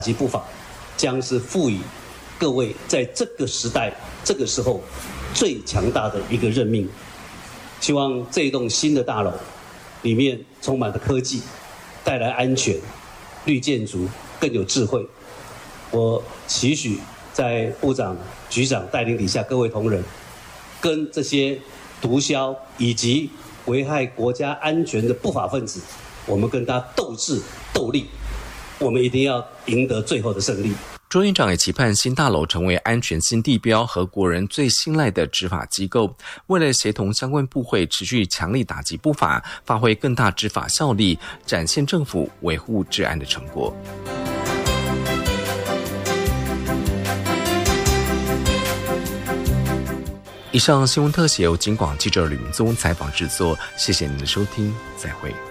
及不法，将是赋予各位在这个时代、这个时候最强大的一个任命。希望这一栋新的大楼里面充满了科技，带来安全、绿建筑，更有智慧。我期许在部长、局长带领底下，各位同仁跟这些毒枭以及危害国家安全的不法分子，我们跟他斗智斗力，我们一定要赢得最后的胜利。 朱院长也期盼新大楼成为安全新地标和国人最信赖的执法机构，为了协同相关部会持续强力打击不法，发挥更大执法效力，展现政府维护治安的成果。以上新闻特写由警广记者吕明宗采访制作，谢谢您的收听，再会。